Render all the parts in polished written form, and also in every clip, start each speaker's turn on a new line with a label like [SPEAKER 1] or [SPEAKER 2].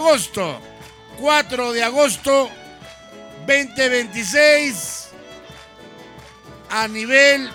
[SPEAKER 1] agosto. 4 de agosto 2026. A nivel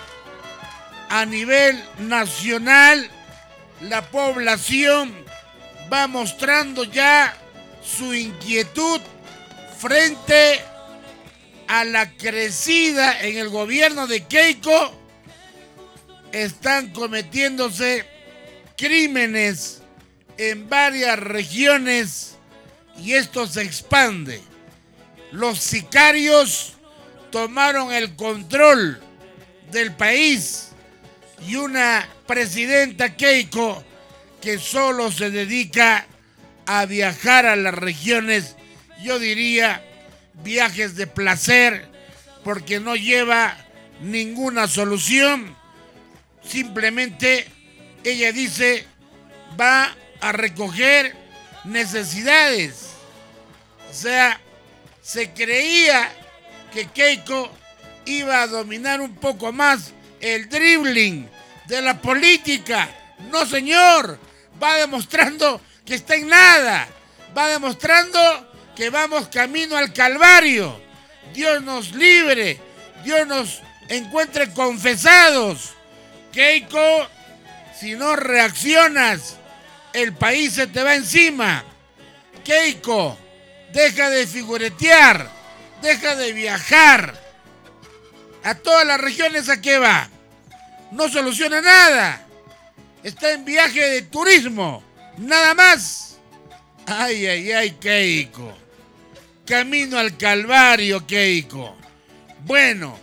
[SPEAKER 1] nacional, la población va mostrando ya su inquietud frente a la crecida en el gobierno de Keiko. Están cometiéndose crímenes en varias regiones y esto se expande. Los sicarios tomaron el control del país y una presidenta Keiko que solo se dedica a viajar a las regiones, yo diría viajes de placer, porque no lleva ninguna solución. Simplemente ella dice va a recoger necesidades. O sea, se creía que Keiko iba a dominar un poco más el dribbling de la política. No, señor, va demostrando que está en nada, va demostrando que vamos camino al Calvario. Dios nos libre, Dios nos encuentre confesados. Keiko, si no reaccionas, el país se te va encima. Keiko, deja de figuretear, deja de viajar. A todas las regiones, ¿a qué va? No soluciona nada. Está en viaje de turismo, nada más. Ay, ay, ay, Keiko. Camino al Calvario, Keiko. Bueno,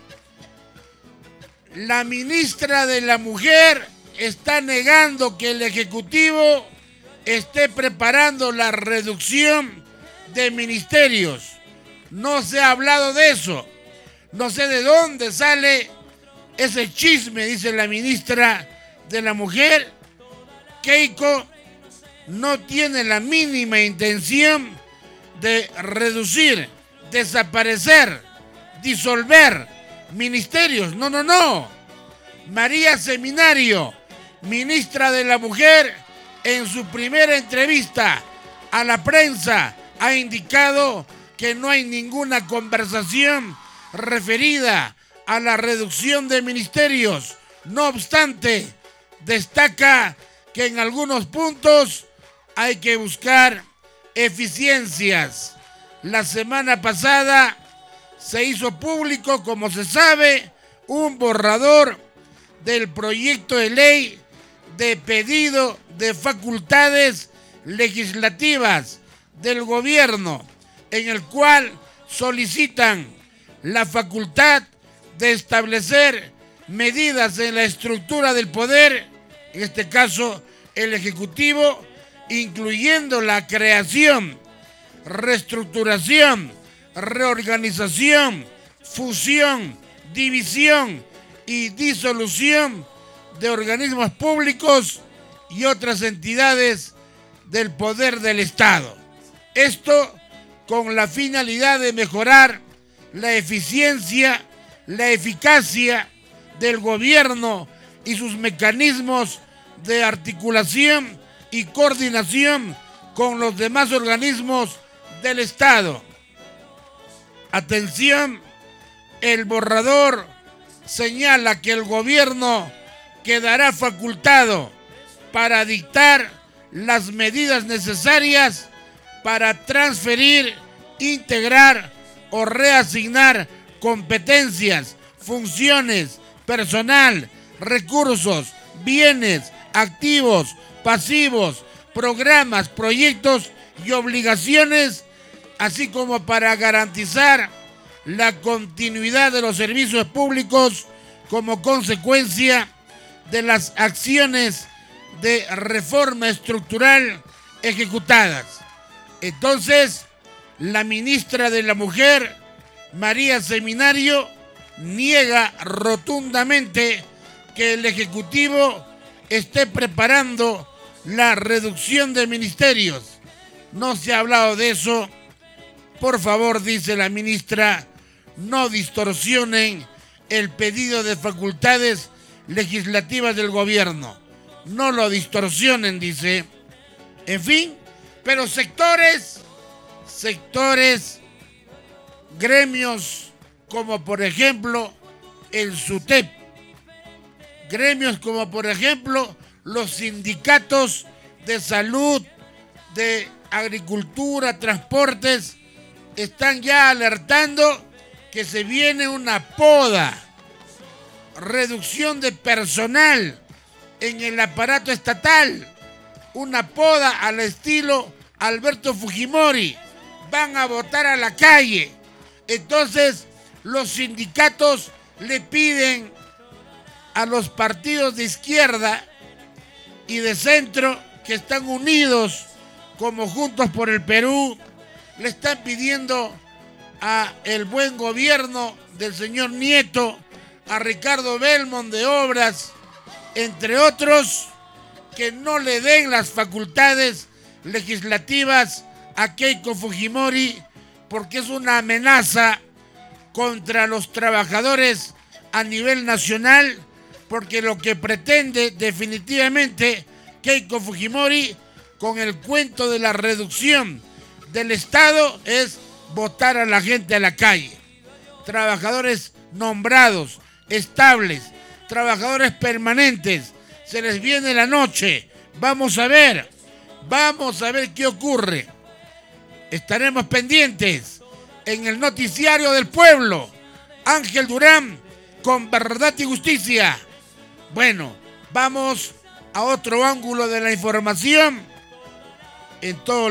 [SPEAKER 1] la ministra de la Mujer está negando que el Ejecutivo esté preparando la reducción de ministerios. No se ha hablado de eso. No sé de dónde sale ese chisme, dice la ministra de la Mujer. Keiko no tiene la mínima intención de reducir, desaparecer, disolver ministerios. No, no, no. María Seminario, ministra de la Mujer, en su primera entrevista a la prensa ha indicado que no hay ninguna conversación referida a la reducción de ministerios. No obstante, destaca que en algunos puntos hay que buscar eficiencias. La semana pasada se hizo público, como se sabe, un borrador del proyecto de ley de pedido de facultades legislativas del gobierno, en el cual solicitan la facultad de establecer medidas en la estructura del poder, en este caso el Ejecutivo, incluyendo la creación, reestructuración, reorganización, fusión, división y disolución de organismos públicos y otras entidades del poder del Estado. Esto con la finalidad de mejorar la eficiencia, la eficacia del gobierno y sus mecanismos de articulación y coordinación con los demás organismos del Estado. Atención, el borrador señala que el gobierno quedará facultado para dictar las medidas necesarias para transferir, integrar o reasignar competencias, funciones, personal, recursos, bienes, activos, pasivos, programas, proyectos y obligaciones, así como para garantizar la continuidad de los servicios públicos como consecuencia de las acciones de reforma estructural ejecutadas. Entonces, la ministra de la Mujer, María Seminario, niega rotundamente que el Ejecutivo esté preparando la reducción de ministerios. No se ha hablado de eso. Por favor, dice la ministra, no distorsionen el pedido de facultades legislativas del gobierno. No lo distorsionen, dice. En fin, Pero sectores, gremios como por ejemplo el SUTEP, gremios como por ejemplo los sindicatos de salud, de agricultura, transportes, están ya alertando que se viene una poda, reducción de personal en el aparato estatal, una poda al estilo Alberto Fujimori. Van a votar a la calle. Entonces los sindicatos le piden a los partidos de izquierda y de centro que están unidos como Juntos por el Perú, le están pidiendo a el buen gobierno del señor Nieto, a Ricardo Belmont de Obras, entre otros, que no le den las facultades legislativas a Keiko Fujimori, porque es una amenaza contra los trabajadores a nivel nacional, porque lo que pretende definitivamente Keiko Fujimori con el cuento de la reducción del Estado es botar a la gente a la calle. Trabajadores nombrados, estables, trabajadores permanentes, se les viene la noche. Vamos a ver qué ocurre. Estaremos pendientes en el noticiario del pueblo. Ángel Durán, con Verdad y Justicia. Bueno, vamos a otro ángulo de la información. En todo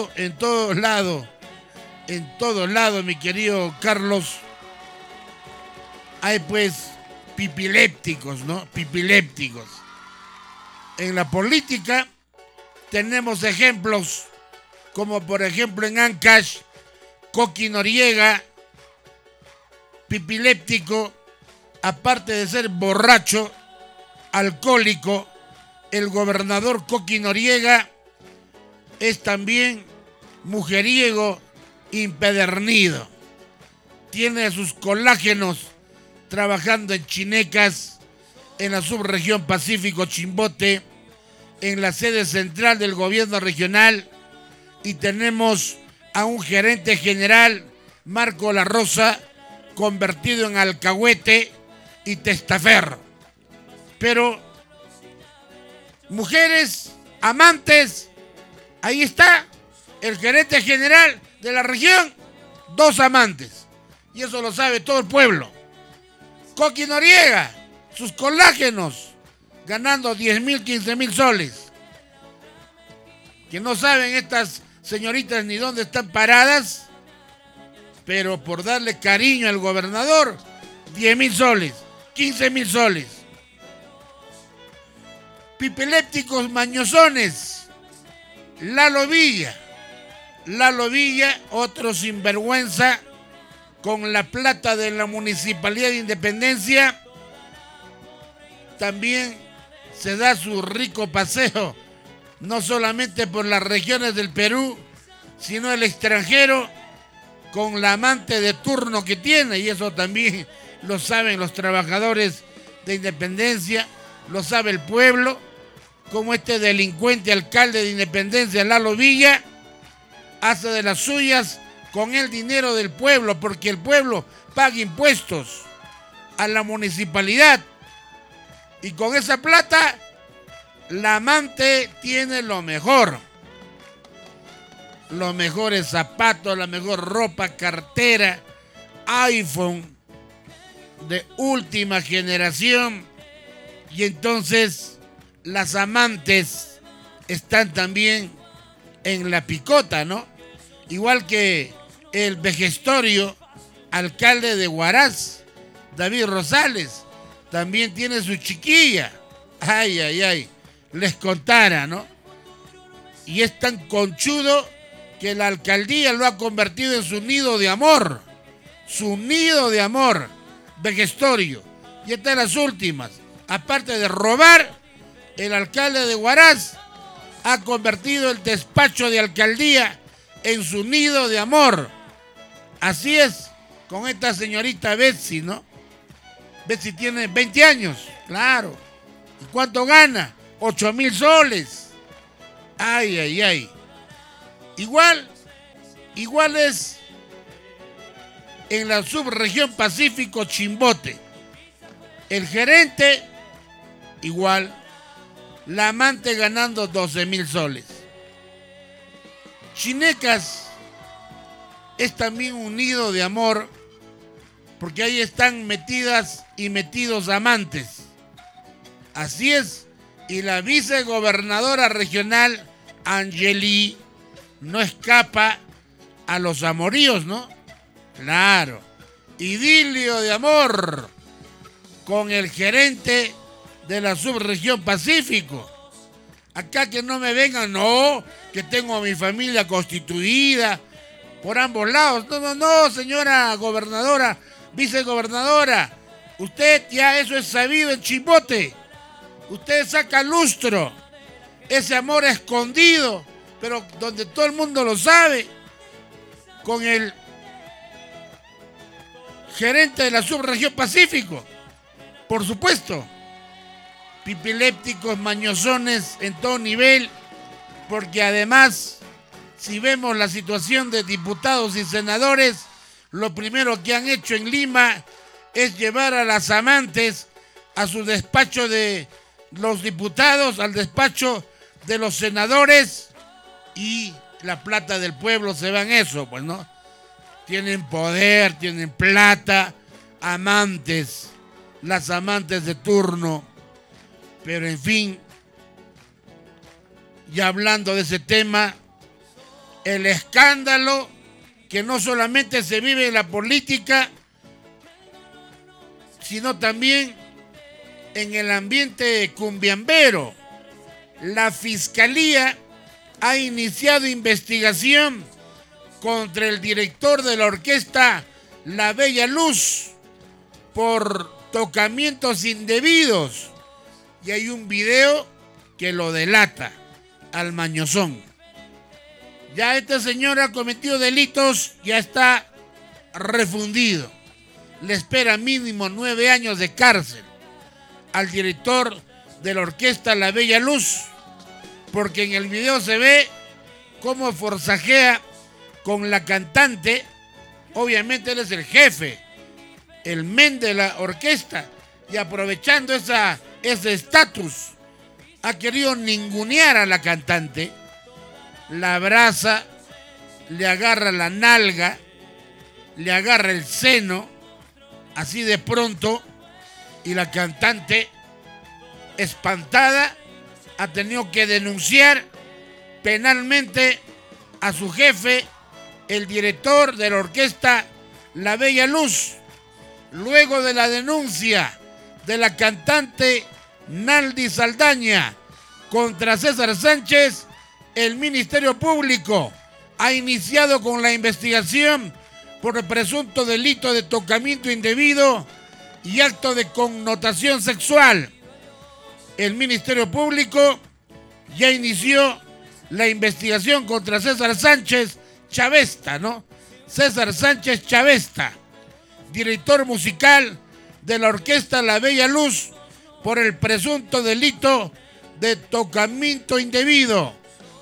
[SPEAKER 1] lado, mi querido Carlos, hay pues pipilépticos, ¿no? Pipilépticos. En la política tenemos ejemplos como por ejemplo en Ancash, Coqui Noriega, pipiléptico, aparte de ser borracho, alcohólico, el gobernador Coqui Noriega es también mujeriego impedernido. Tiene a sus colágenos trabajando en Chinecas, en la subregión Pacífico Chimbote, en la sede central del gobierno regional, y tenemos a un gerente general, Marco La Rosa, convertido en alcahuete y testaferro. Pero mujeres, amantes, ahí está el gerente general de la región, 2 amantes. Y eso lo sabe todo el pueblo. Coqui Noriega, sus colágenos, ganando 10,000, 15,000 soles. Que no saben estas señoritas ni dónde están paradas, pero por darle cariño al gobernador, 10,000 soles, 15,000 soles. Pipilépticos mañosones, Lalo Villa, otro sinvergüenza, con la plata de la Municipalidad de Independencia, también se da su rico paseo, no solamente por las regiones del Perú, sino el extranjero, con la amante de turno que tiene, y eso también lo saben los trabajadores de Independencia, lo sabe el pueblo, como este delincuente alcalde de Independencia, Lalo Villa, hace de las suyas con el dinero del pueblo, porque el pueblo paga impuestos a la municipalidad, y con esa plata la amante tiene lo mejor. Los mejores zapatos, la mejor ropa, cartera, iPhone de última generación. Y entonces las amantes están también en la picota, ¿no? Igual que el vejestorio alcalde de Huaraz, David Rosales, también tiene su chiquilla. Ay, les contara, ¿no? Y es tan conchudo que la alcaldía lo ha convertido en su nido de amor. Su nido de amor, vejestorio. Y estas las últimas. Aparte de robar, el alcalde de Huaraz ha convertido el despacho de alcaldía en su nido de amor. Así es con esta señorita Betsy, ¿no? Betsy tiene 20 años, claro. ¿Y cuánto gana? 8,000 soles. Ay. Igual es en la subregión Pacífico Chimbote. El gerente, igual. La amante ganando 12,000 soles. Chinecas es también un nido de amor, porque ahí están metidas y metidos amantes. Así es. Y la vicegobernadora regional, Angeli, no escapa a los amoríos, ¿no? Claro. Idilio de amor con el gerente de la subregión Pacífico. Acá que no me vengan, no, que tengo a mi familia constituida por ambos lados. No, señora gobernadora, vicegobernadora. Usted ya eso es sabido en Chimbote. Usted saca lustro. Ese amor escondido, pero donde todo el mundo lo sabe, con el gerente de la subregión Pacífico. Por supuesto. Pipilépticos, mañosones en todo nivel, porque además, si vemos la situación de diputados y senadores, lo primero que han hecho en Lima es llevar a las amantes a su despacho de los diputados, al despacho de los senadores, y la plata del pueblo se va en eso, pues, ¿no? Tienen poder, tienen plata, amantes, las amantes de turno. Pero en fin, ya hablando de ese tema, el escándalo que no solamente se vive en la política, sino también en el ambiente cumbiambero. La Fiscalía ha iniciado investigación contra el director de la orquesta La Bella Luz por tocamientos indebidos. Y hay un video que lo delata al mañosón. Ya este señor ha cometido delitos, ya está refundido. Le espera mínimo 9 años de cárcel al director de la orquesta La Bella Luz, porque en el video se ve cómo forcajea con la cantante. Obviamente él es el jefe, el men de la orquesta, y aprovechando ese estatus, ha querido ningunear a la cantante, la abraza, le agarra la nalga, le agarra el seno, así de pronto, y la cantante, espantada, ha tenido que denunciar penalmente a su jefe, el director de la orquesta La Bella Luz. Luego de la denuncia de la cantante Naldi Saldaña contra César Sánchez, el Ministerio Público ha iniciado con la investigación por el presunto delito de tocamiento indebido y acto de connotación sexual. El Ministerio Público ya inició la investigación contra César Sánchez Chavesta, ¿no? César Sánchez Chavesta, director musical de la orquesta La Bella Luz, por el presunto delito de tocamiento indebido,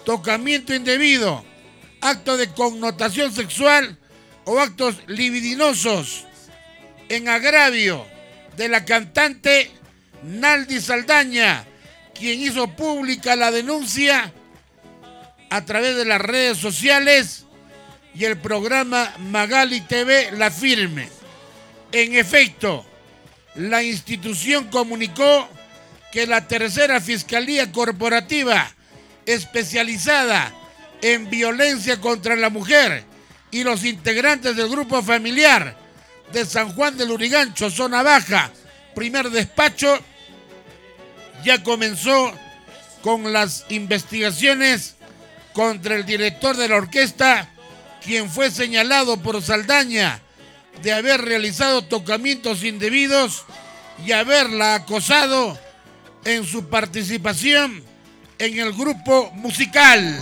[SPEAKER 1] acto de connotación sexual o actos libidinosos en agravio de la cantante Naldi Saldaña, quien hizo pública la denuncia a través de las redes sociales y el programa Magali TV La Firme. En efecto, la institución comunicó que la tercera Fiscalía Corporativa especializada en violencia contra la mujer y los integrantes del grupo familiar de San Juan del Lurigancho, zona baja, primer despacho, ya comenzó con las investigaciones contra el director de la orquesta, quien fue señalado por Saldaña de haber realizado tocamientos indebidos y haberla acosado en su participación en el grupo musical.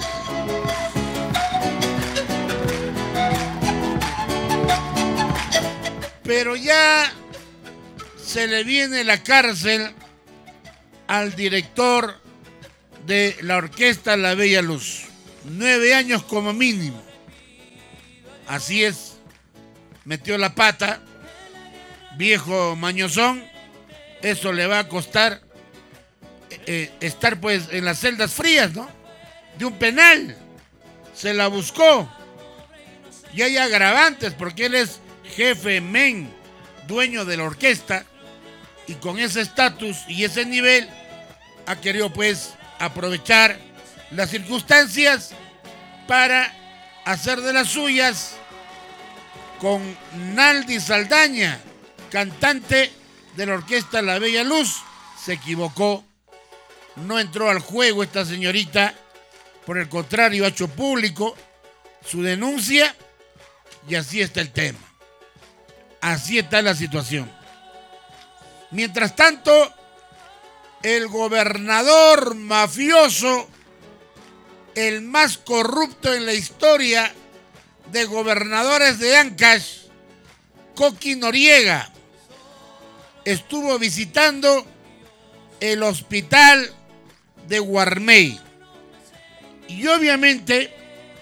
[SPEAKER 1] Pero ya se le viene la cárcel al director de la orquesta La Bella Luz. 9 años como mínimo. Así es, metió la pata, viejo mañozón, eso le va a costar estar pues en las celdas frías, ¿no? De un penal, se la buscó. Y hay agravantes porque él es jefe men, dueño de la orquesta, y con ese estatus y ese nivel ha querido pues aprovechar las circunstancias para hacer de las suyas con Naldi Saldaña, cantante de la orquesta La Bella Luz. Se equivocó, no entró al juego esta señorita, por el contrario ha hecho público su denuncia y así está el tema, así está la situación. Mientras tanto, el gobernador mafioso, el más corrupto en la historia de gobernadores de Ancash, Coqui Noriega, estuvo visitando el hospital de Guarmey. Y obviamente,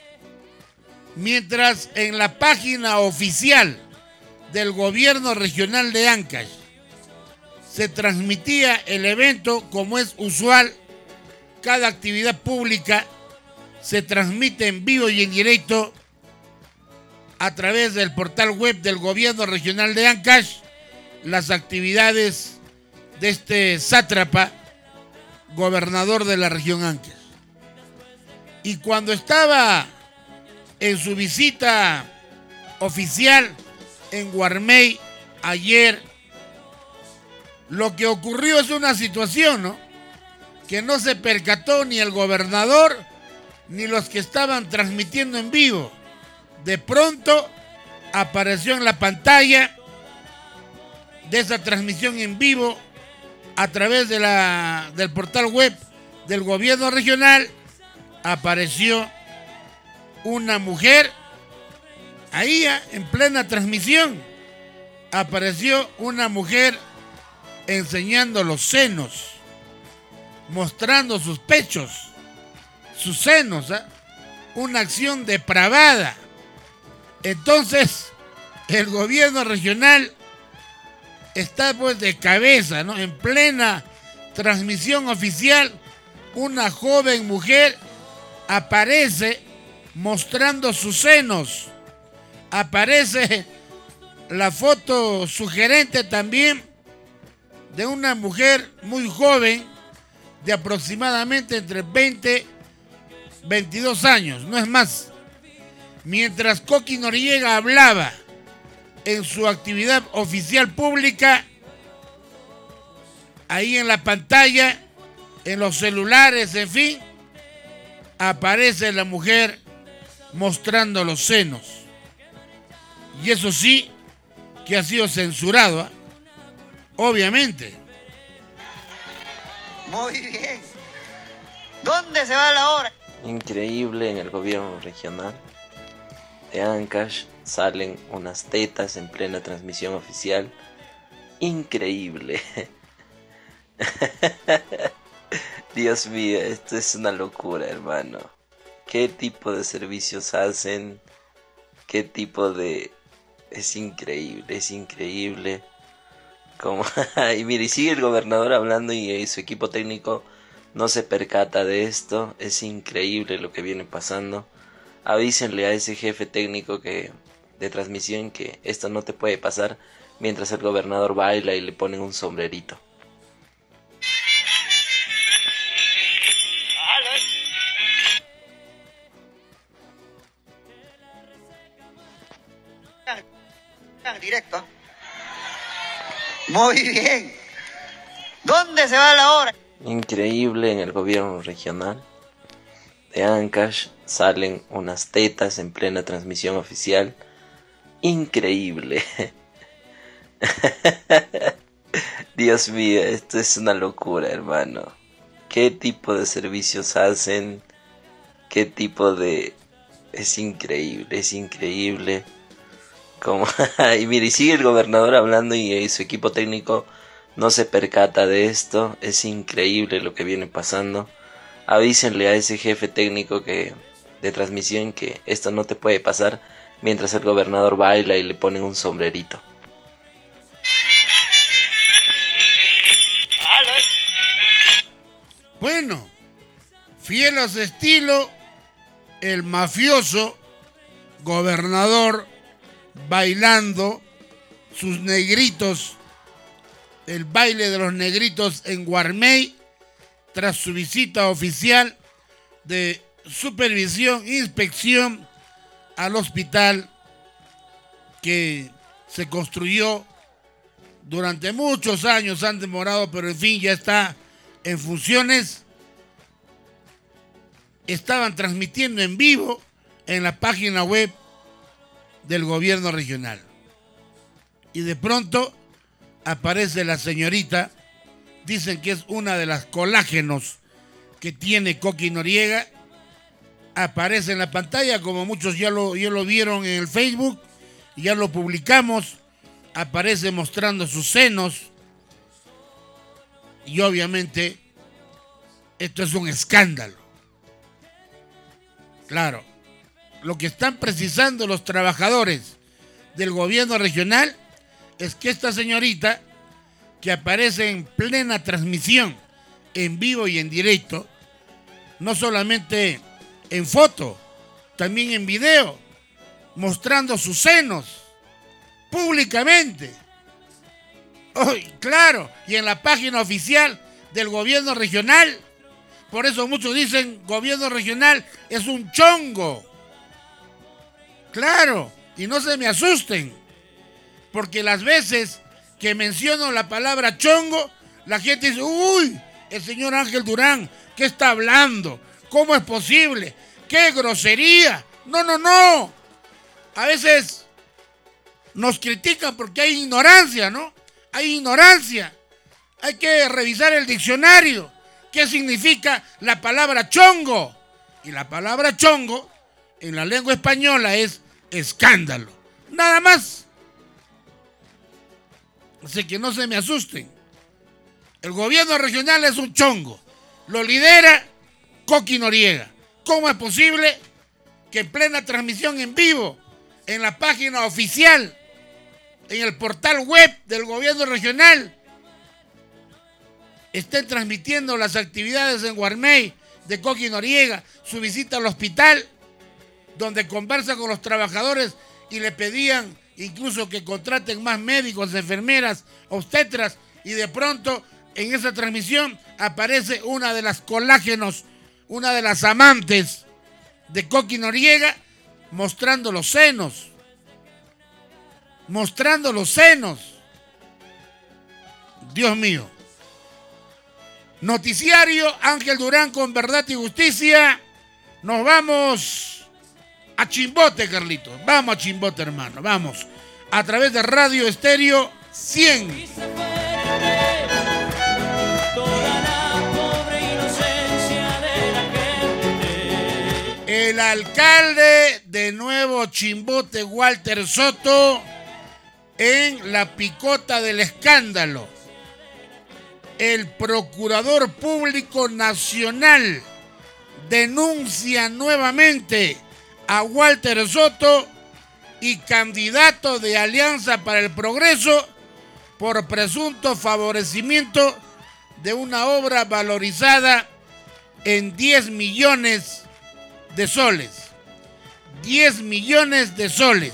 [SPEAKER 1] mientras en la página oficial del gobierno regional de Ancash se transmitía el evento como es usual, cada actividad pública se transmite en vivo y en directo a través del portal web del gobierno regional de Ancash, las actividades de este sátrapa, gobernador de la región Ancash. Y cuando estaba en su visita oficial en Guarmey ayer, lo que ocurrió es una situación, ¿no?, que no se percató ni el gobernador ni los que estaban transmitiendo en vivo. De pronto apareció en la pantalla de esa transmisión en vivo a través de del portal web del gobierno regional, apareció una mujer ahí en plena transmisión. Apareció una mujer enseñando los senos, mostrando sus pechos, sus senos, ¿eh? Una acción depravada. Entonces, el gobierno regional está pues de cabeza, ¿no? En plena transmisión oficial, una joven mujer aparece mostrando sus senos. Aparece la foto sugerente también de una mujer muy joven, de aproximadamente entre 20 y 22 años, no es más. Mientras Coqui Noriega hablaba en su actividad oficial pública, ahí en la pantalla, en los celulares, en fin, aparece la mujer mostrando los senos. Y eso sí, que ha sido censurado, ¿eh? Obviamente.
[SPEAKER 2] Muy bien. ¿Dónde se va la hora?
[SPEAKER 3] Increíble, en el gobierno regional de Ancash salen unas tetas en plena transmisión oficial. Increíble. Dios mío, esto es una locura, hermano. ¿Qué tipo de servicios hacen? ¿Qué tipo de...? Es increíble. Como... y mire, y sigue el gobernador hablando y su equipo técnico no se percata de esto. Es increíble lo que viene pasando. Avísenle a ese jefe técnico de transmisión que esto no te puede pasar mientras el gobernador baila y le ponen un sombrerito.
[SPEAKER 2] Directo. Muy bien. ¿Dónde se va la hora?
[SPEAKER 3] Increíble, en el gobierno regional de Ancash salen unas tetas en plena transmisión oficial. Increíble. Dios mío, esto es una locura, hermano. ¿Qué tipo de servicios hacen? ¿Qué tipo de...? Es increíble. Como... y mire, y sigue el gobernador hablando y su equipo técnico no se percata de esto. Es increíble lo que viene pasando. Avísenle a ese jefe técnico de de transmisión que esto no te puede pasar mientras el gobernador baila y le ponen un sombrerito.
[SPEAKER 1] Bueno, fiel a su estilo, el mafioso gobernador bailando sus negritos, el baile de los negritos en Guarmey, tras su visita oficial de supervisión, inspección al hospital que se construyó durante muchos años, han demorado, pero en fin ya está en funciones. Estaban transmitiendo en vivo en la página web del gobierno regional. Y de pronto aparece la señorita, dicen que es una de las colágenos que tiene Coqui Noriega, aparece en la pantalla, como muchos ya lo vieron en el Facebook, ya lo publicamos, aparece mostrando sus senos, y obviamente esto es un escándalo. Claro, lo que están precisando los trabajadores del gobierno regional es que esta señorita, que aparece en plena transmisión, en vivo y en directo, no solamente en foto, también en video, mostrando sus senos públicamente. Oh, claro, y en la página oficial del gobierno regional. Por eso muchos dicen, gobierno regional es un chongo. Claro, y no se me asusten, porque las veces que menciono la palabra chongo, la gente dice, uy, el señor Ángel Durán, ¿qué está hablando? ¿Cómo es posible? ¡Qué grosería! No. A veces nos critican porque hay ignorancia, ¿no? Hay ignorancia. Hay que revisar el diccionario. ¿Qué significa la palabra chongo? Y la palabra chongo en la lengua española es escándalo. Nada más. Así que no se me asusten. El gobierno regional es un chongo. Lo lidera Coqui Noriega. ¿Cómo es posible que en plena transmisión en vivo, en la página oficial, en el portal web del gobierno regional, estén transmitiendo las actividades en Guarmey de Coqui Noriega, su visita al hospital, donde conversa con los trabajadores y le pedían incluso que contraten más médicos, enfermeras, obstetras, y de pronto en esa transmisión aparece una de las colágenos, una de las amantes de Coqui Noriega, mostrando los senos. Mostrando los senos. Dios mío. Noticiario Ángel Durán con Verdad y Justicia. Nos vamos a Chimbote, Carlitos. Vamos a Chimbote, hermano. Vamos. A través de Radio Estéreo 100. El alcalde de Nuevo Chimbote, Walter Soto, en la picota del escándalo. El Procurador Público Nacional denuncia nuevamente a Walter Soto y candidato de Alianza para el Progreso por presunto favorecimiento de una obra valorizada en 10 millones de soles. 10 millones de soles.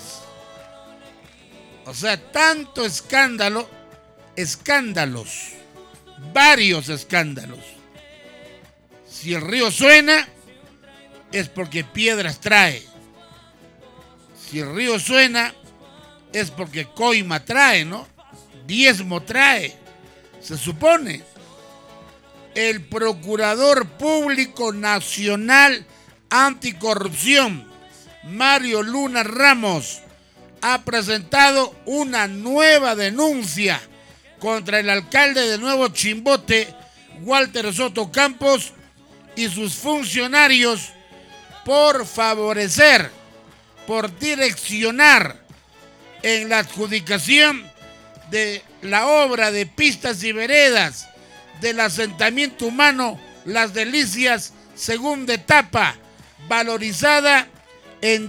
[SPEAKER 1] O sea, tanto escándalo, escándalos, varios escándalos. Si el río suena, es porque piedras trae. Si el río suena, es porque coima trae, ¿no? Diezmo trae, se supone. El Procurador Público Nacional Anticorrupción, Mario Luna Ramos, ha presentado una nueva denuncia contra el alcalde de Nuevo Chimbote, Walter Soto Campos, y sus funcionarios por favorecer, por direccionar en la adjudicación de la obra de pistas y veredas del asentamiento humano Las Delicias, segunda etapa, valorizada en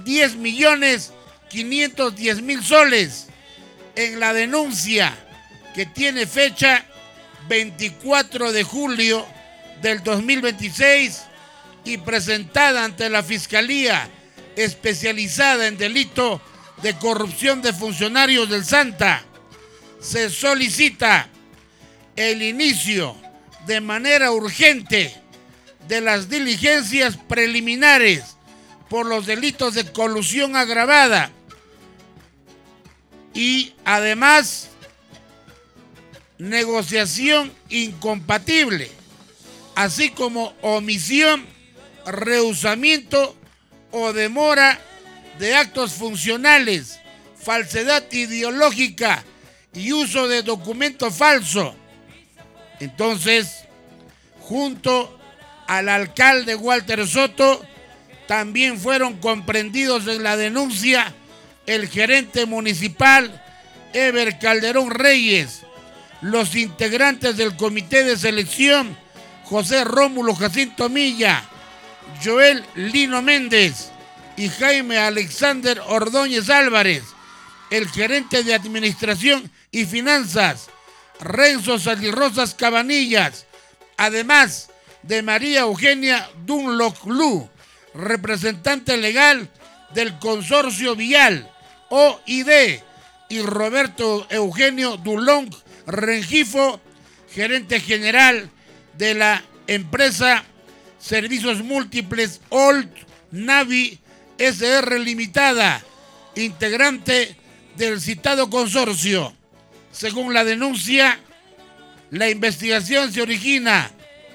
[SPEAKER 1] 10.510.000 soles. En la denuncia, que tiene fecha 24 de julio del 2026 y presentada ante la Fiscalía especializada en delito de corrupción de funcionarios del Santa, se solicita el inicio de manera urgente de las diligencias preliminares por los delitos de colusión agravada y además negociación incompatible, así como omisión, rehusamiento o demora de actos funcionales, falsedad ideológica y uso de documento falso. Entonces, junto al alcalde Walter Soto, también fueron comprendidos en la denuncia el gerente municipal Eber Calderón Reyes, los integrantes del comité de selección José Rómulo Jacinto Milla, Joel Lino Méndez y Jaime Alexander Ordóñez Álvarez, el gerente de administración y finanzas Renzo Salirrosas Cabanillas, además de María Eugenia Dunlop Lu, representante legal del consorcio vial OID, y Roberto Eugenio Dulong Rengifo, gerente general de la empresa Servicios Múltiples Old Navy SR Limitada, integrante del citado consorcio. Según la denuncia, la investigación se origina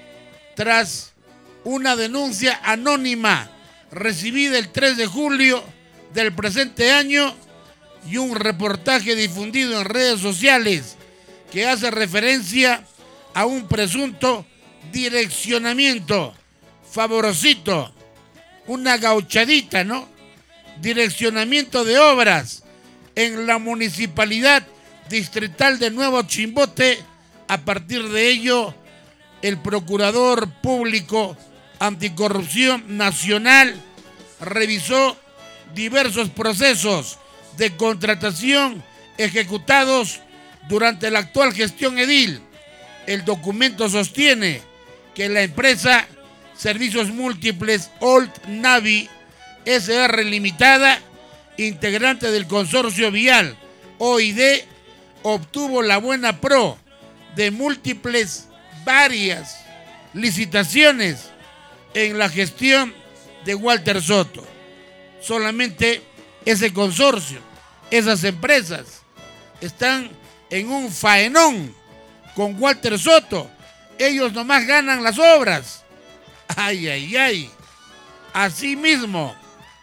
[SPEAKER 1] tras una denuncia anónima recibida el 3 de julio del presente año y un reportaje difundido en redes sociales que hace referencia a un presunto direccionamiento, favorcito, una gauchadita, ¿no? Direccionamiento de obras en la municipalidad distrital de Nuevo Chimbote. A partir de ello, el Procurador Público Anticorrupción Nacional revisó diversos procesos de contratación ejecutados durante la actual gestión edil. El documento sostiene que la empresa Servicios Múltiples Old Navy SR Limitada, integrante del consorcio vial OID, obtuvo la buena pro de varias licitaciones en la gestión de Walter Soto. Solamente ese consorcio, esas empresas, están en un faenón con Walter Soto. Ellos nomás ganan las obras. Ay, ay, ay. Asimismo,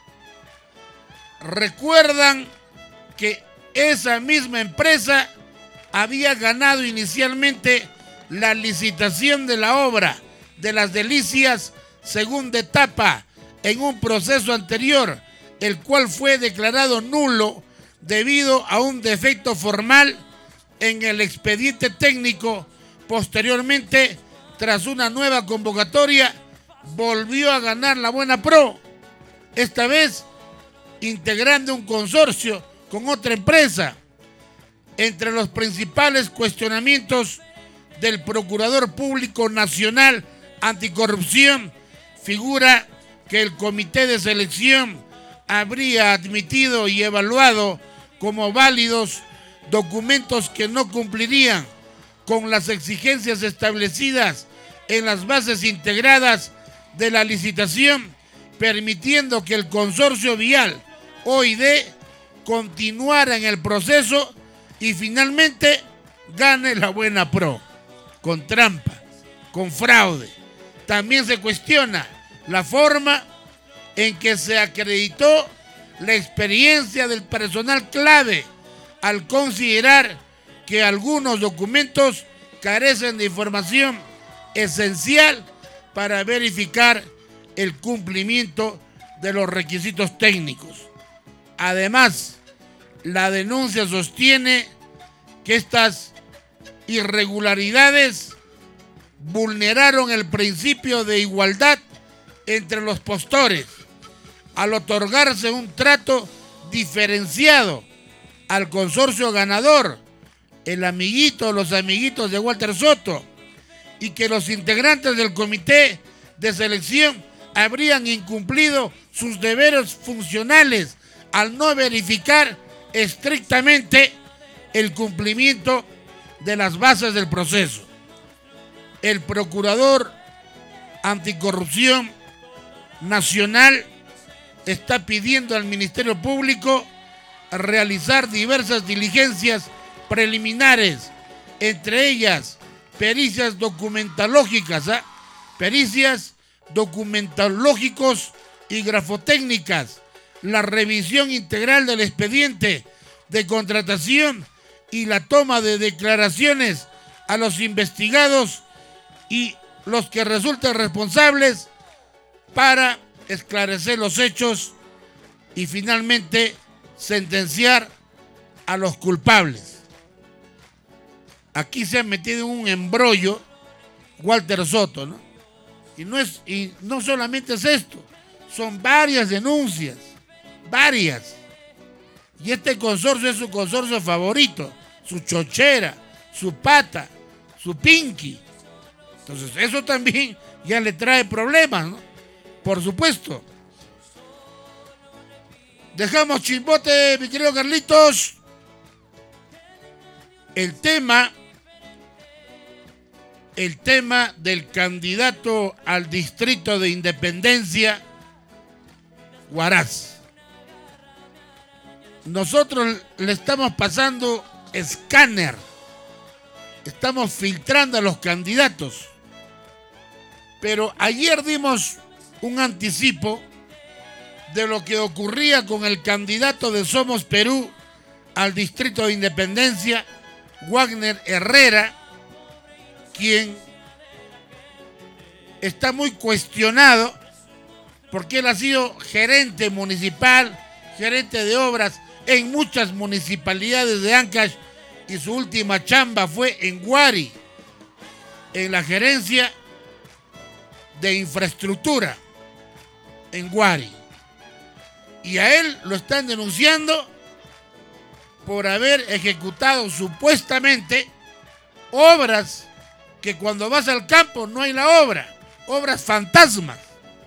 [SPEAKER 1] recuerdan que esa misma empresa había ganado inicialmente la licitación de la obra de Las Delicias, segunda etapa, en un proceso anterior, el cual fue declarado nulo debido a un defecto formal en el expediente técnico. Posteriormente, tras una nueva convocatoria, volvió a ganar la buena pro, esta vez integrando un consorcio con otra empresa. Entre los principales cuestionamientos del Procurador Público Nacional Anticorrupción figura que el comité de selección habría admitido y evaluado como válidos documentos que no cumplirían con las exigencias establecidas en las bases integradas de la licitación, permitiendo que el consorcio vial OID continuara en el proceso y finalmente gane la buena pro, con trampa, con fraude. También se cuestiona la forma en que se acreditó la experiencia del personal clave al considerar que algunos documentos carecen de información esencial para verificar el cumplimiento de los requisitos técnicos. Además, la denuncia sostiene que estas irregularidades vulneraron el principio de igualdad entre los postores, al otorgarse un trato diferenciado al consorcio ganador, el amiguito, los amiguitos de Walter Soto, y que los integrantes del comité de selección habrían incumplido sus deberes funcionales al no verificar estrictamente el cumplimiento de las bases del proceso. El procurador anticorrupción nacional está pidiendo al Ministerio Público realizar diversas diligencias preliminares, entre ellas pericias documentalógicas, pericias documentalógicos y grafotécnicas, la revisión integral del expediente de contratación y la toma de declaraciones a los investigados y los que resulten responsables para esclarecer los hechos y finalmente sentenciar a los culpables. Aquí se ha metido en un embrollo Walter Soto, ¿no? Y no solamente es esto, son varias denuncias, varias. Y este consorcio es su consorcio favorito, su chochera, su pata, su pinky. Entonces eso también ya le trae problemas, ¿no? Por supuesto. Dejamos Chimbote, mi querido Carlitos. El tema del candidato al distrito de Independencia, Huaraz. Nosotros le estamos pasando escáner, estamos filtrando a los candidatos, pero ayer dimos un anticipo de lo que ocurría con el candidato de Somos Perú al distrito de Independencia, Wagner Herrera, quien está muy cuestionado porque él ha sido gerente municipal, gerente de obras en muchas municipalidades de Ancash y su última chamba fue en Guari, en la gerencia de infraestructura en Guari. Y a él lo están denunciando por haber ejecutado supuestamente obras que cuando vas al campo no hay la obra, obras fantasmas.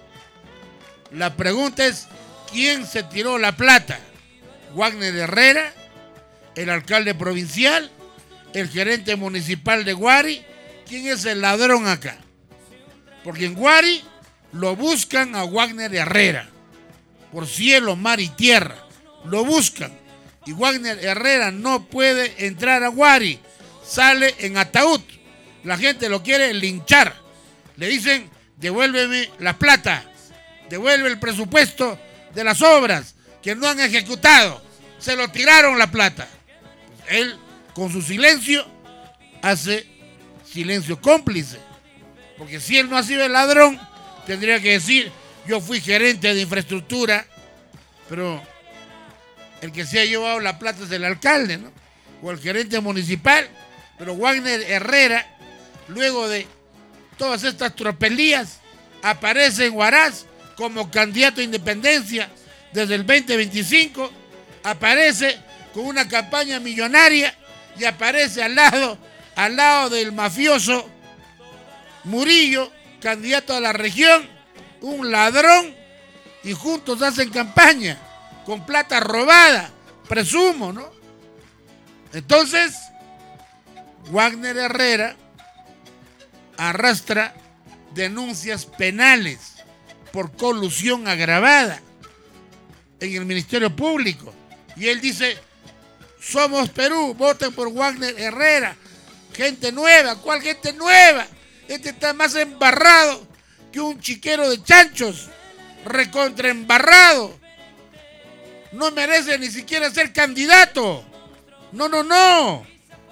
[SPEAKER 1] La pregunta es, ¿quién se tiró la plata? ¿Wagner Herrera, el alcalde provincial, el gerente municipal de Guari? ¿Quién es el ladrón acá? Porque en Guari lo buscan a Wagner Herrera, por cielo, mar y tierra, lo buscan. Y Wagner Herrera no puede entrar a Guari, sale en ataúd. La gente lo quiere linchar. Le dicen, devuélveme la plata, devuelve el presupuesto de las obras que no han ejecutado. Se lo tiraron la plata. Él, con su silencio, hace silencio cómplice. Porque si él no ha sido el ladrón, tendría que decir, yo fui gerente de infraestructura, pero el que se ha llevado la plata es el alcalde, ¿no? O el gerente municipal. Pero Wagner Herrera, luego de todas estas tropelías, aparece en Huaraz como candidato a independencia desde el 2025, aparece con una campaña millonaria y aparece al lado del mafioso Murillo, candidato a la región, un ladrón, y juntos hacen campaña con plata robada, presumo, ¿no? Entonces, Wagner Herrera arrastra denuncias penales por colusión agravada en el Ministerio Público. Y él dice, Somos Perú, voten por Wagner Herrera. Gente nueva, ¿cuál gente nueva? Este está más embarrado que un chiquero de chanchos, recontra embarrado. No merece ni siquiera ser candidato. No.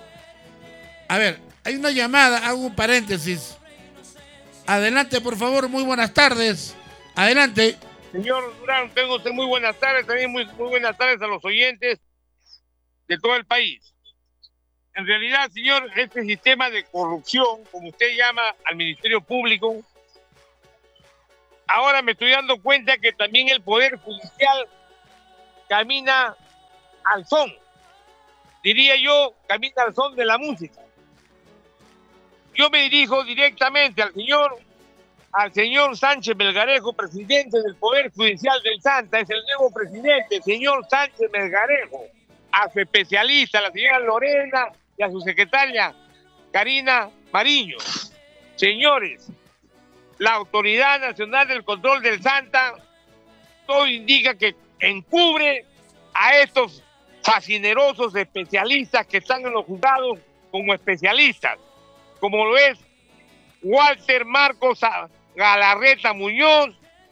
[SPEAKER 1] A ver, hay una llamada, hago un paréntesis. Adelante, por favor, muy buenas tardes. Adelante.
[SPEAKER 4] Señor Durán, tengo usted muy buenas tardes, también muy buenas tardes a los oyentes de todo el país. En realidad, señor, este sistema de corrupción, como usted llama al Ministerio Público, ahora me estoy dando cuenta que también el Poder Judicial camina al son, diría yo, camina al son de la música. Yo me dirijo directamente al señor Sánchez Melgarejo, presidente del Poder Judicial del Santa, es el nuevo presidente, señor Sánchez Melgarejo, a su especialista, la señora Lorena, y a su secretaria, Karina Mariño. Señores, la Autoridad Nacional del Control del Santa, todo indica que encubre a estos fascinerosos especialistas que están en los juzgados como especialistas, como lo es Walter Marcos Galarreta Muñoz,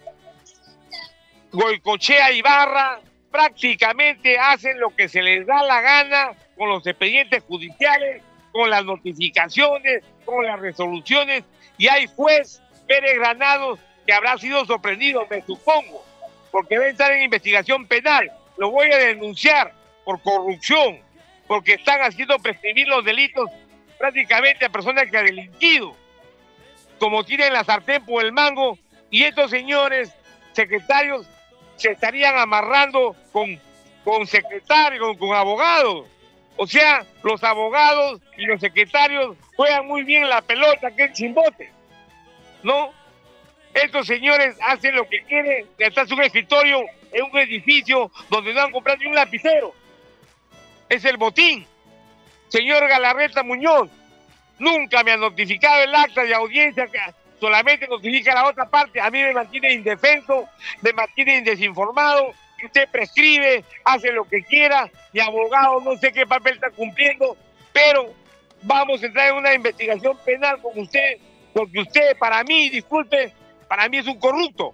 [SPEAKER 4] Goicochea Ibarra, prácticamente hacen lo que se les da la gana con los expedientes judiciales, con las notificaciones, con las resoluciones, y hay juez Pérez Granados que habrá sido sorprendido, me supongo, porque va a estar en investigación penal. Lo voy a denunciar por corrupción, porque están haciendo prescribir los delitos prácticamente a personas que han delinquido, como tienen la sartén por el mango, y estos señores secretarios se estarían amarrando con secretarios, con abogados. O sea, los abogados y los secretarios juegan muy bien la pelota, que es chimbote, ¿no? Estos señores hacen lo que quieren, gastar su escritorio en un edificio donde no han comprado ni un lapicero. Es el botín. Señor Galarreta Muñoz, nunca me ha notificado el acta de audiencia, que solamente notifica a la otra parte. A mí me mantiene indefenso, me mantiene desinformado. Usted prescribe, hace lo que quiera, y abogado no sé qué papel está cumpliendo, pero vamos a entrar en una investigación penal con usted, porque usted, para mí, disculpe, para mí es un corrupto.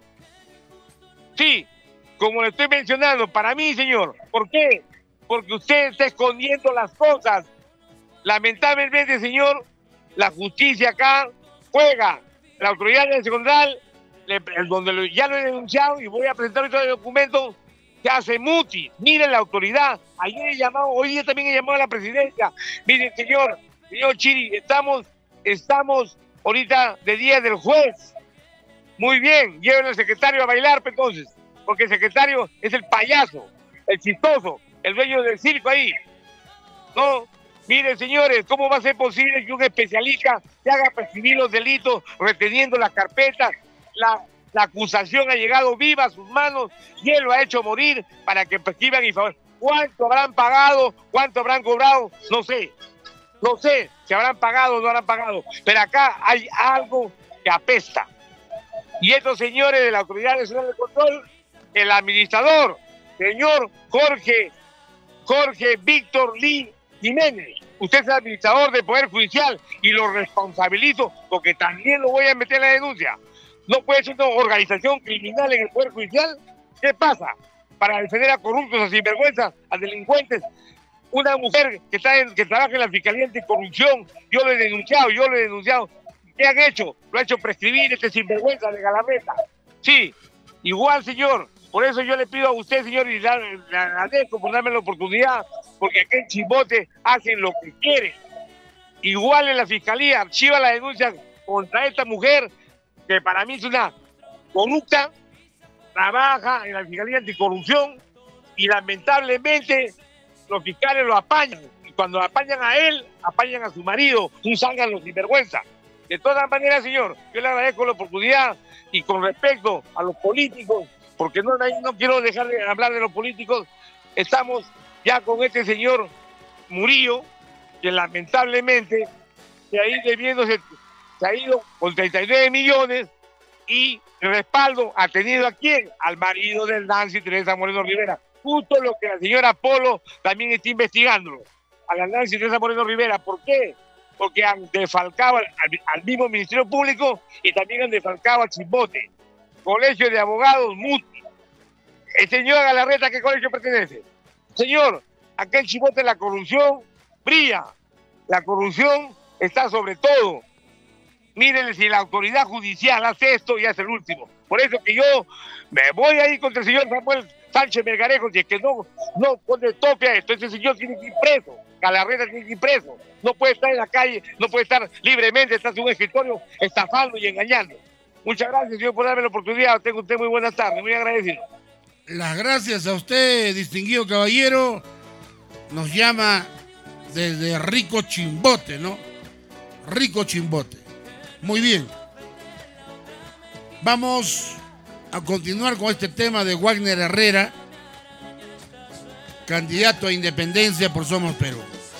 [SPEAKER 4] Sí, como le estoy mencionando, para mí, señor. ¿Por qué? Porque usted está escondiendo las cosas. Lamentablemente, señor, la justicia acá juega. La autoridad nacional, donde ya lo he denunciado y voy a presentar todo el documento, que hace mutis. Miren la autoridad. Ayer he llamado, hoy día también he llamado a la presidencia. Miren, señor Chiri, estamos ahorita de día del juez. Muy bien, lleven al secretario a bailar, entonces, porque el secretario es el payaso, el chistoso, el dueño del circo ahí. No, miren, señores, ¿cómo va a ser posible que un especialista se haga prescribir los delitos reteniendo las carpetas? La acusación ha llegado viva a sus manos y él lo ha hecho morir para que prescriban y favor. ¿Cuánto habrán pagado? ¿Cuánto habrán cobrado? No sé si habrán pagado o no habrán pagado, pero acá hay algo que apesta. Y estos señores de la Autoridad Nacional de Control, el administrador, señor Jorge Víctor Lee Jiménez, usted es el administrador del Poder Judicial y lo responsabilizo porque también lo voy a meter en la denuncia. ¿No puede ser una organización criminal en el Poder Judicial? ¿Qué pasa? Para defender a corruptos, a sinvergüenzas, a delincuentes. Una mujer que trabaja en la Fiscalía Anticorrupción, yo lo he denunciado. ¿Qué han hecho? Lo ha hecho prescribir este sinvergüenza de Galarreta. Sí, igual, señor. Por eso yo le pido a usted, señor, y le agradezco por darme la oportunidad, porque aquí en Chimbote hacen lo que quieren. Igual en la Fiscalía, archiva la denuncia contra esta mujer, que para mí es una corrupta, trabaja en la Fiscalía Anticorrupción, y lamentablemente los fiscales lo apañan. Y cuando apañan a él, apañan a su marido, un zángano sinvergüenza. De todas maneras, señor, yo le agradezco la oportunidad, y con respecto a los políticos, porque no quiero dejar de hablar de los políticos, estamos ya con este señor Murillo, que lamentablemente se ha ido con 39 millones, y el respaldo ha tenido ¿a quién? Al marido de Nancy Teresa Moreno Rivera. Justo lo que la señora Polo también está investigando, a la Nancy Teresa Moreno Rivera. ¿Por qué? Porque han defalcado al mismo Ministerio Público y también han defalcado a Chimbote. Colegio de Abogados Muti. El señor Galarreta, ¿a qué colegio pertenece? Señor, acá en Chimbote la corrupción brilla. La corrupción está sobre todo. Mírenle, si la autoridad judicial hace esto, ya es el último. Por eso que yo me voy a ir contra el señor Samuel Sánchez Melgarejo, si es que no pone tope a esto. Ese señor tiene que ir preso. Galarreta tiene que ir preso. No puede estar en la calle, no puede estar libremente, está en un escritorio estafando y engañando. Muchas gracias, señor, por darme la oportunidad. Tengo usted muy buenas tardes, muy agradecido.
[SPEAKER 1] Las gracias a usted, distinguido caballero. Nos llama desde Rico Chimbote, ¿no? Rico Chimbote. Muy bien. Vamos a continuar con este tema de Wagner Herrera, candidato a independencia por Somos Perú.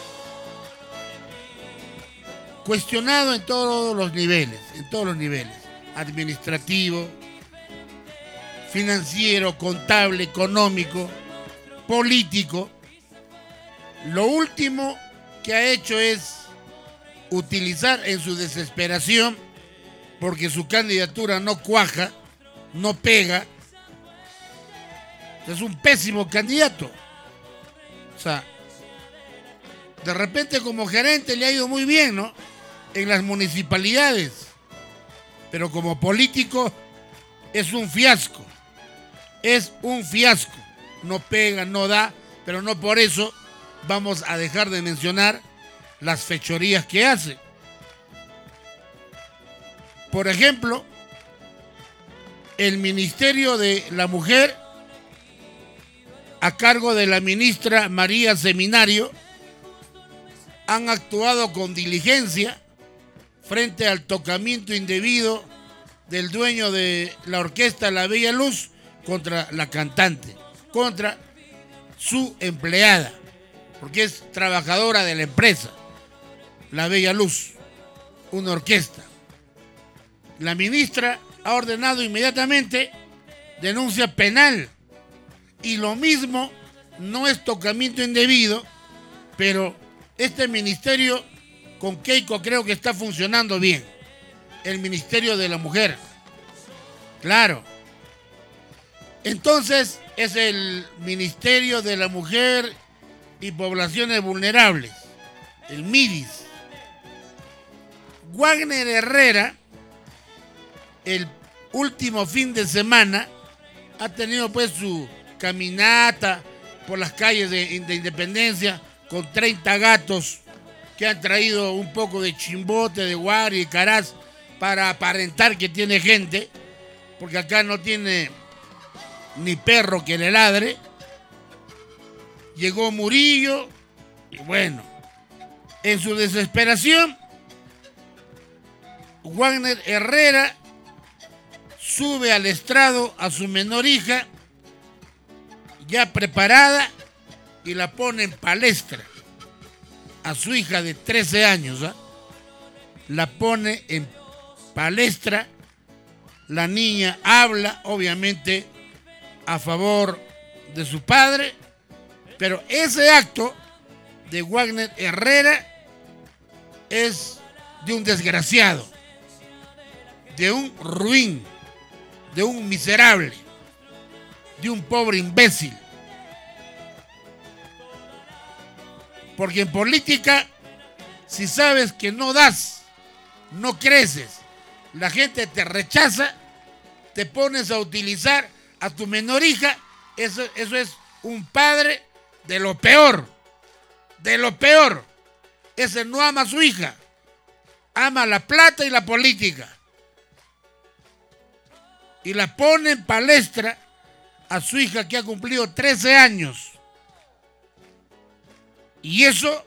[SPEAKER 1] Cuestionado en todos los niveles, administrativo, financiero, contable, económico, político. Lo último que ha hecho es utilizar en su desesperación, porque su candidatura no cuaja, no pega. Es un pésimo candidato. O sea, de repente como gerente le ha ido muy bien, ¿no? En las municipalidades. Pero como político es un fiasco. Es un fiasco. No pega, no da, pero no por eso vamos a dejar de mencionar las fechorías que hace. Por ejemplo, el Ministerio de la Mujer, a cargo de la ministra María Seminario, han actuado con diligencia frente al tocamiento indebido del dueño de la orquesta La Bella Luz contra la cantante, contra su empleada, porque es trabajadora de la empresa La Bella Luz, una orquesta. La ministra ha ordenado inmediatamente denuncia penal, y lo mismo no es tocamiento indebido, pero este ministerio con Keiko creo que está funcionando bien. El Ministerio de la Mujer. Claro. Entonces es el Ministerio de la Mujer y Poblaciones Vulnerables, el MIDIS. Wagner Herrera, el último fin de semana, ha tenido pues su caminata por las calles de Independencia con 30 gatos que han traído un poco de Chimbote, de Guari y Caraz para aparentar que tiene gente, porque acá no tiene ni perro que le ladre. Llegó Murillo y bueno, en su desesperación, Wagner Herrera sube al estrado a su menor hija, ya preparada, y la pone en palestra. A su hija de 13 años, ¿eh? La pone en palestra. La niña habla, obviamente, a favor de su padre, pero ese acto de Wagner Herrera es de un desgraciado, de un ruin, de un miserable, de un pobre imbécil. Porque en política, si sabes que no das, no creces, la gente te rechaza, te pones a utilizar a tu menor hija, eso es un padre de lo peor, de lo peor. Ese no ama a su hija, ama la plata y la política. Y la pone en palestra a su hija que ha cumplido 13 años. Y eso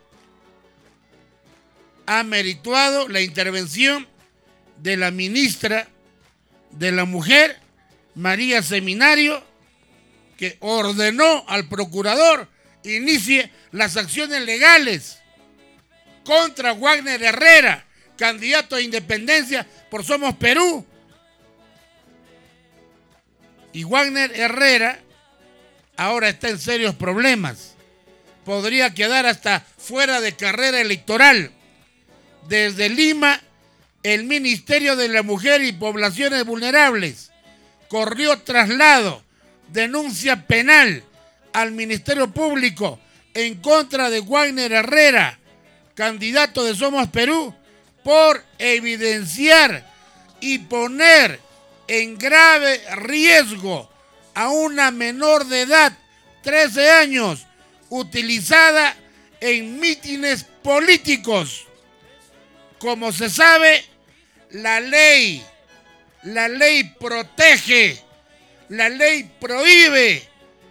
[SPEAKER 1] ha merituado la intervención de la ministra de la Mujer, María Seminario, que ordenó al procurador inicie las acciones legales contra Wagner Herrera, candidato a independencia por Somos Perú. Y Wagner Herrera ahora está en serios problemas. Podría quedar hasta fuera de carrera electoral. Desde Lima, el Ministerio de la Mujer y Poblaciones Vulnerables corrió traslado, denuncia penal al Ministerio Público en contra de Wagner Herrera, candidato de Somos Perú, por evidenciar y poner en grave riesgo a una menor de edad, 13 años, utilizada en mítines políticos. Como se sabe, la ley La ley protege, la ley prohíbe.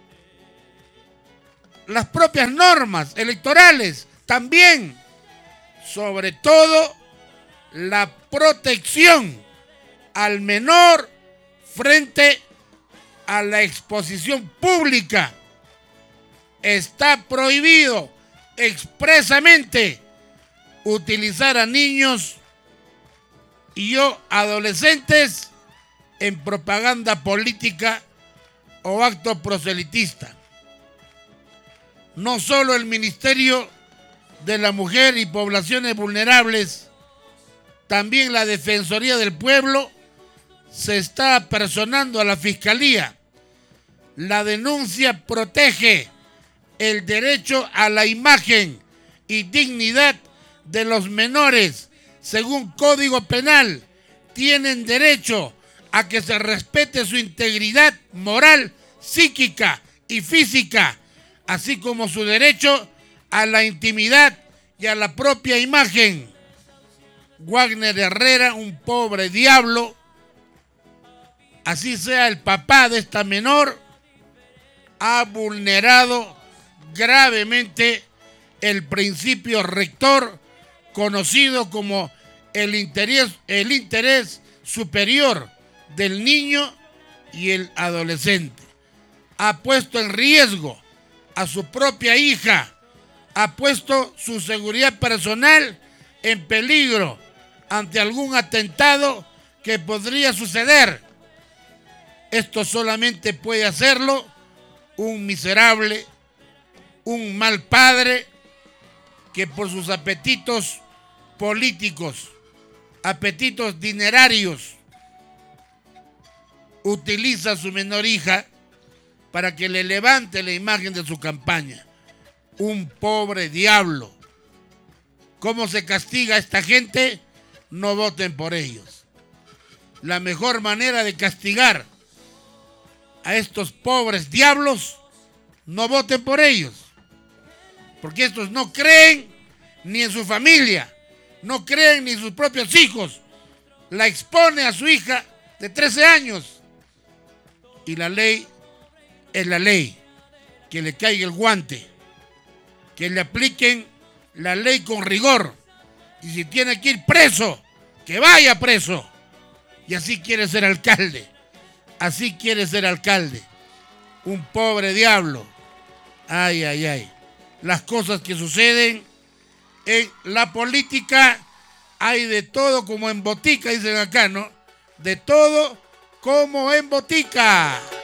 [SPEAKER 1] Las propias normas electorales también. Sobre todo, la protección al menor frente a la exposición pública. Está prohibido expresamente utilizar a niños y adolescentes en propaganda política o acto proselitista. No solo el Ministerio de la Mujer y Poblaciones Vulnerables, también la Defensoría del Pueblo se está apersonando a la Fiscalía. La denuncia protege el derecho a la imagen y dignidad de los menores. Según Código Penal, tienen derecho a que se respete su integridad moral, psíquica y física, así como su derecho a la intimidad y a la propia imagen. Wagner Herrera, un pobre diablo, así sea el papá de esta menor, ha vulnerado gravemente el principio rector conocido como el interés superior del niño y el adolescente. Ha puesto en riesgo a su propia hija, ha puesto su seguridad personal en peligro ante algún atentado que podría suceder. Esto solamente puede hacerlo un miserable, un mal padre que por sus apetitos políticos, apetitos dinerarios, utiliza a su menor hija para que le levante la imagen de su campaña. Un pobre diablo. ¿Cómo se castiga a esta gente? No voten por ellos. La mejor manera de castigar a estos pobres diablos, no voten por ellos. Porque estos no creen ni en su familia, no creen ni en sus propios hijos. La expone a su hija de 13 años. Y la ley es la ley. Que le caiga el guante. Que le apliquen la ley con rigor. Y si tiene que ir preso, que vaya preso. Y así quiere ser alcalde. Así quiere ser alcalde. Un pobre diablo. Ay, ay, ay. Las cosas que suceden en la política, hay de todo como en botica, dicen acá, ¿no? De todo como en botica.